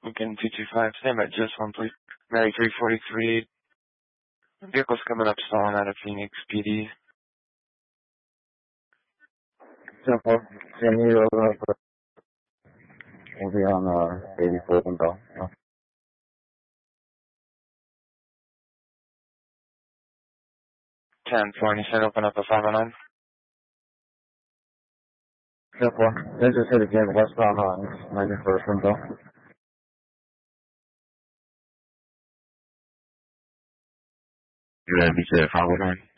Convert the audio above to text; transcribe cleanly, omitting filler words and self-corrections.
Lincoln 225, stand by just one, please. Mary 343, vehicle's coming up stalling out of Phoenix PD. 10-4, can you we'll be on 84 window. 10-4, and you said open up a 509? 10-4, they just hit again westbound on 91st window. You're going to be said 509?